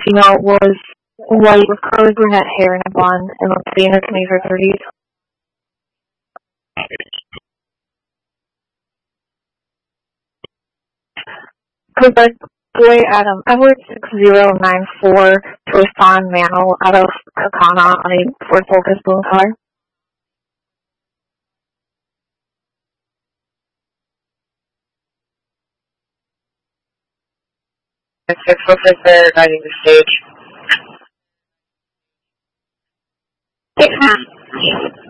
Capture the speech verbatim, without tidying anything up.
female was white with curly brunette hair and a blonde and looked to be in her twenties or thirties. Perfect. Boy Adam Edwards six zero nine four to respond Mantle out of Kakana on a Ford Focus blue color. Six officer guiding the stage. Six,